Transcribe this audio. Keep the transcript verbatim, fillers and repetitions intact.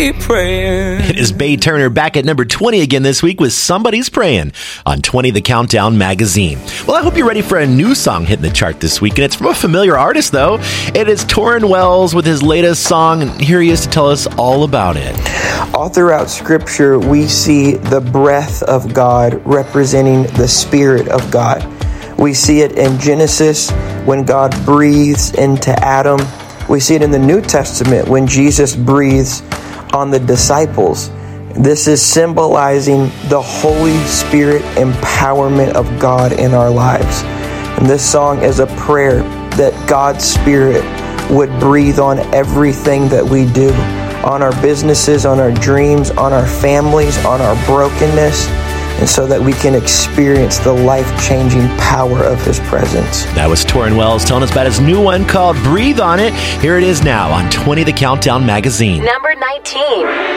be praying. It is Bay Turner back at number twenty again this week with Somebody's Praying on twenty The Countdown magazine. Well, I hope you're ready for a new song hitting the chart this week, and it's from a familiar artist, though. It is Torrin Wells with his latest song, and here he is to tell us all about it. All throughout Scripture, we see the breath of God representing the Spirit of God. We see it in Genesis when God breathes into Adam. We see it in the New Testament when Jesus breathes on the disciples. This is symbolizing the Holy Spirit empowerment of God in our lives. And this song is a prayer that God's Spirit would breathe on everything that we do, on our businesses, on our dreams, on our families, on our brokenness, and so that we can experience the life-changing power of His presence. That was Torrin Wells telling us about his new one called Breathe on It. Here it is now on twenty The Countdown magazine. Number nineteen.